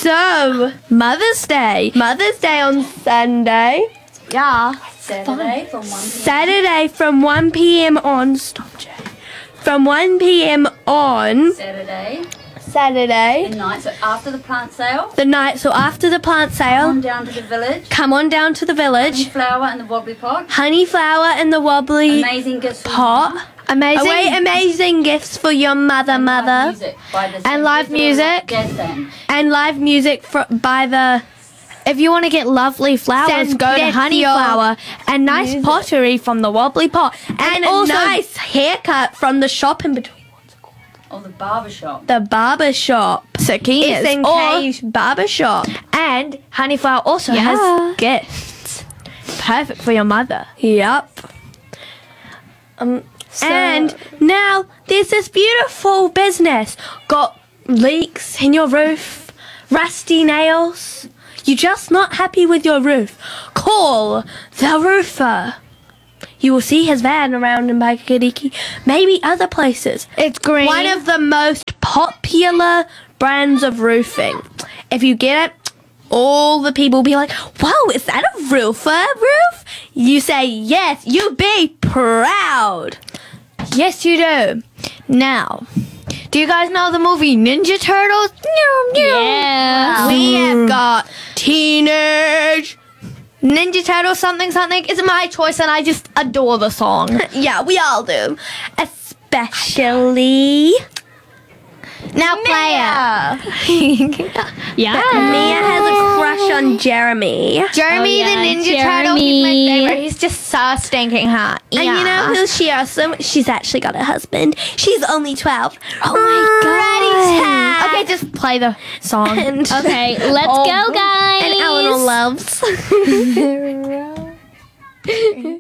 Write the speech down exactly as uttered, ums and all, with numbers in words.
So, Mother's Day. Mother's Day on Sunday. Yeah. Saturday from one p.m. Saturday from one p.m. on. Stop, Jay. From one p.m. on Saturday. Saturday. And night, so after the plant sale. The night, so after the plant Come sale, down to the village. come on down to the village. Flower and the wobbly pot. Honey flower and the wobbly Amazing gifts for pot. Mama. Amazing. Away amazing gifts for your mother, And live mother. music by the And live music. jazz band. And live music for, by the... If you want to get lovely flowers, Send go to Betty Honey your Flower and nice music. pottery from the Wobbly Pot. And, also a nice haircut from the shop in between. Or the barber shop. The barber shop. Sakinas. It's in Or- Cage Barber Shop. And Honey Flower also Yeah. has gifts. Perfect for your mother. Yep. Um, and now there's this beautiful business. Got leaks in your roof, rusty nails. You're just not happy with your roof. Call the roofer. You will see his van around in Bakariki, maybe other places. It's green. One of the most popular brands of roofing. If you get it, all the people will be like, whoa, is that a roofer roof? You say, yes, you be proud. Yes, you do. Now, do you guys know the movie Ninja Turtles? Yeah. We have got Teenage. Ninja Turtles something something is my choice and I just adore the song. Yeah, we all do. Especially Now play it. Yeah. Mia has a crush on Jeremy. Jeremy Oh, yeah, the Ninja Turtle, he's my Jeremy. favorite. He's just so stinking hot. And you know who she also, she's actually got a husband. She's only twelve. Oh my god. Okay, just play the song. And, Okay, let's Oh, go, guys. and Eleanor loves.